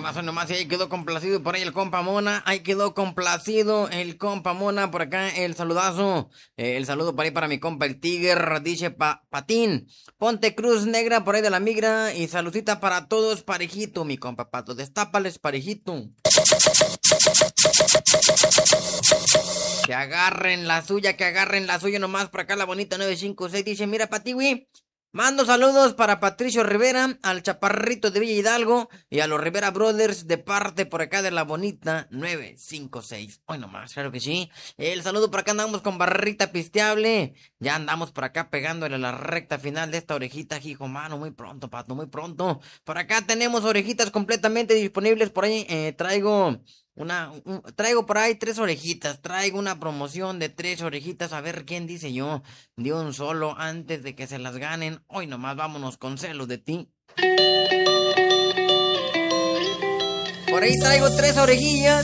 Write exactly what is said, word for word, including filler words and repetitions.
nomás, hoy nomás, y ahí quedó complacido por ahí el compa Mona, ahí quedó complacido el compa Mona, por acá el saludazo, eh, el saludo por ahí para mi compa el Tiger, dice pa, Patín, ponte cruz negra por ahí de la migra, y saludcita para todos parejito, mi compa Pato, destápales parejito. Que agarren la suya, que agarren la suya nomás, por acá la bonita nueve cinco seis, dice, mira Patiwi, mando saludos para Patricio Rivera, al Chaparrito de Villa Hidalgo y a los Rivera Brothers de parte por acá de la bonita nueve cinco seis. Hoy nomás, claro que sí. El saludo por acá, andamos con barrita pisteable. Ya andamos por acá pegándole a la recta final de esta orejita, hijo mano, muy pronto, Pato, muy pronto. Por acá tenemos orejitas completamente disponibles, por ahí eh, traigo... Una, un, traigo por ahí tres orejitas, traigo una promoción de tres orejitas, a ver quién dice yo, de un solo antes de que se las ganen. Hoy nomás vámonos con celos de ti. Por ahí traigo tres orejillas.